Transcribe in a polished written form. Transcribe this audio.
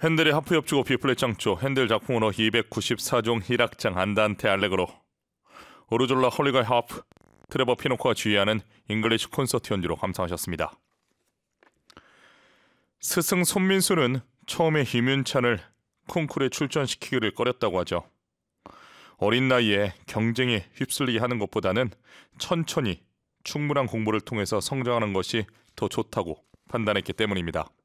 핸델의 하프 협주곡 B플랫 장조, 핸델 작품으로 294종 1악장 안단테 알레그로, 오르졸라 홀리가 하프, 트레버 피노코가 지휘하는 잉글리시 콘서트 연주로 감상하셨습니다. 스승 손민수는 처음에 김윤찬을 콩쿠르에 출전시키기를 꺼렸다고 하죠. 어린 나이에 경쟁에 휩쓸리게 하는 것보다는 천천히 충분한 공부를 통해서 성장하는 것이 더 좋다고 판단했기 때문입니다.